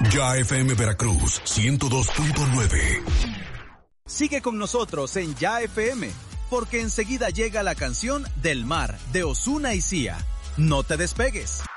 Ya FM Veracruz 102.9. Sigue con nosotros en Ya FM, porque enseguida llega la canción Del Mar de Ozuna y Sia. No te despegues.